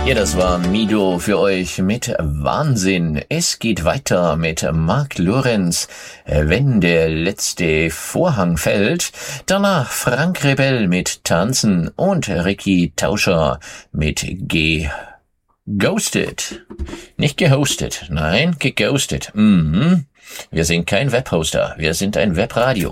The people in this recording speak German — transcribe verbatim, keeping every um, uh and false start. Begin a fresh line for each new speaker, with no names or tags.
Ja, das war Mido für euch mit Wahnsinn. Es geht weiter mit Mark Lorenz, wenn der letzte Vorhang fällt. Danach Frank Rebell mit Tanzen und Ricky Tauscher mit G. Ghosted. Nicht gehostet, nein, geghostet. Mhm. Wir sind kein Webhoster, wir sind ein Webradio.